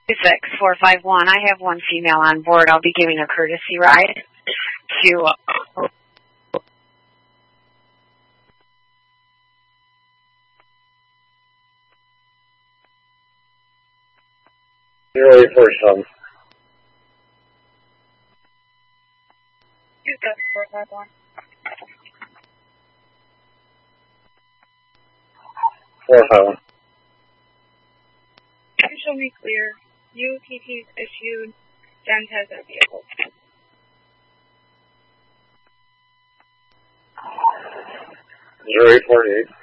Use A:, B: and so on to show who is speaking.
A: 451. I have one female on board. I'll be giving a courtesy ride to
B: 0847.
C: 451.
B: 451.
C: Show me clear. UTT's issued. Jen has a vehicle.
B: 0848.